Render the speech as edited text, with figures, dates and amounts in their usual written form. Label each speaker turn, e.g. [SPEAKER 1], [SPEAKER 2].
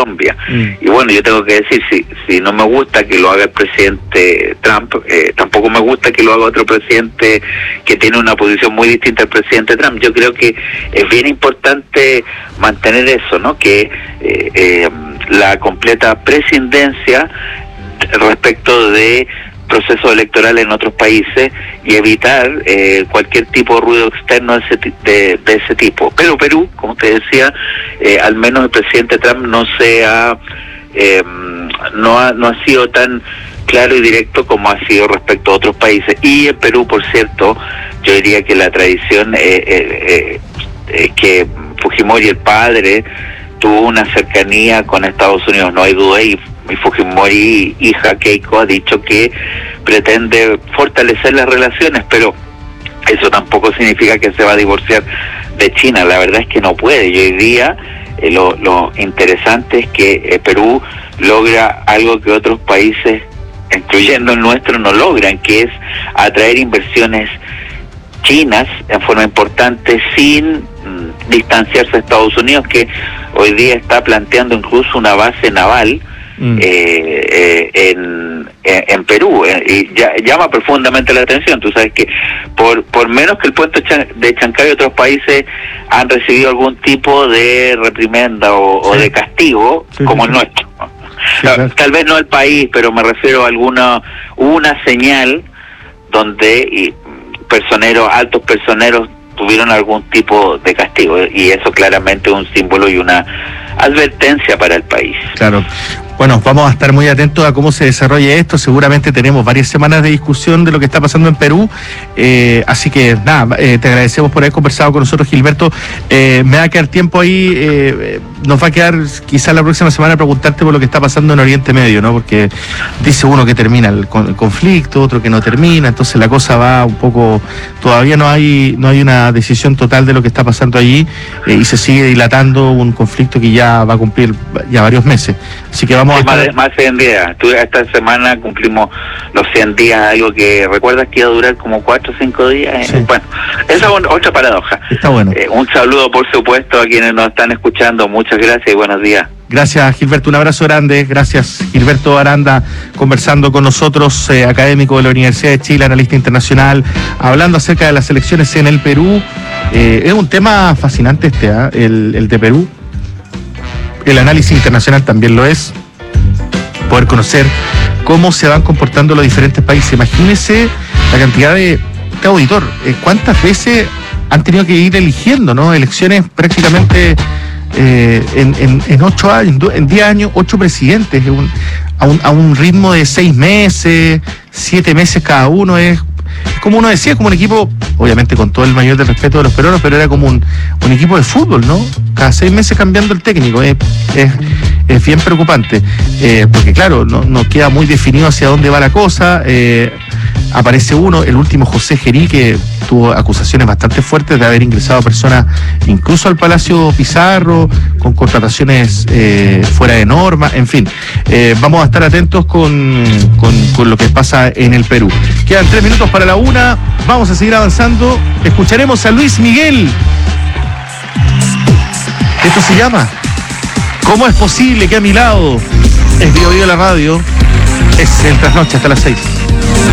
[SPEAKER 1] Colombia. Y bueno, yo tengo que decir, si no me gusta que lo haga el presidente Trump, tampoco me gusta que lo haga otro presidente que tiene una posición muy distinta al presidente Trump. Yo creo que es bien importante mantener eso, ¿no? Que la completa prescindencia respecto de procesos electorales en otros países y evitar cualquier tipo de ruido externo de ese tipo. Pero Perú, como te decía, al menos el presidente Trump no ha sido tan claro y directo como ha sido respecto a otros países. Y en Perú, por cierto, yo diría que la tradición que Fujimori, el padre, tuvo una cercanía con Estados Unidos, no hay duda, y Fujimori, hija Keiko, ha dicho que pretende fortalecer las relaciones, pero eso tampoco significa que se va a divorciar de China. La verdad es que no puede. Y hoy día lo interesante es que Perú logra algo que otros países, incluyendo el nuestro, no logran, que es atraer inversiones chinas en forma importante sin distanciarse de Estados Unidos, que hoy día está planteando incluso una base naval en Perú, y llama profundamente la atención. Tú sabes que por menos que el puente de Chancay, otros países han recibido algún tipo de reprimenda o de castigo, como el nuestro. Tal vez no el país, pero me refiero a una señal donde altos personeros tuvieron algún tipo de castigo, y eso claramente es un símbolo y una advertencia para el país. Claro.
[SPEAKER 2] Bueno, vamos a estar muy atentos a cómo se desarrolle esto. Seguramente tenemos varias semanas de discusión de lo que está pasando en Perú. Así que, nada, te agradecemos por haber conversado con nosotros, Gilberto. Me va a quedar tiempo ahí. Nos va a quedar quizás la próxima semana preguntarte por lo que está pasando en Oriente Medio, ¿no? Porque dice uno que termina el conflicto, otro que no termina. Entonces la cosa va un poco... Todavía no hay una decisión total de lo que está pasando allí, y se sigue dilatando un conflicto que ya va a cumplir ya varios meses. Así que vamos a estar...
[SPEAKER 1] Más 100 días. Esta semana cumplimos los 100 días, algo que recuerdas que iba a durar como 4 o 5 días.
[SPEAKER 2] Sí.
[SPEAKER 1] Bueno, esa es otra paradoja.
[SPEAKER 2] Está bueno.
[SPEAKER 1] Un saludo, por supuesto, a quienes nos están escuchando. Muchas gracias y buenos días.
[SPEAKER 2] Gracias, Gilberto, un abrazo grande. Gracias, Gilberto Aranda, conversando con nosotros, académico de la Universidad de Chile, analista internacional, hablando acerca de las elecciones en el Perú. Es un tema fascinante el de Perú. El análisis internacional también lo es. Poder conocer cómo se van comportando los diferentes países. Imagínese la cantidad de auditor, cuántas veces han tenido que ir eligiendo, ¿no? Elecciones prácticamente en 8 años, en 10 años, 8 presidentes, a un ritmo de 6 meses, 7 meses cada uno. Es como uno decía, como un equipo, obviamente con todo el mayor del respeto de los peruanos, pero era como un equipo de fútbol, ¿no? Cada 6 meses cambiando el técnico. Es bien preocupante, porque claro, no queda muy definido hacia dónde va la cosa. Aparece el último José Gerí, que tuvo acusaciones bastante fuertes de haber ingresado a personas incluso al Palacio Pizarro, con contrataciones fuera de norma, en fin. Vamos a estar atentos con lo que pasa en el Perú. Quedan 3 minutos para la 1, vamos a seguir avanzando. Escucharemos a Luis Miguel. Esto se llama ¿Cómo es posible que a mi lado? Es Bio Bio la radio. Es el Trasnoche hasta las 6.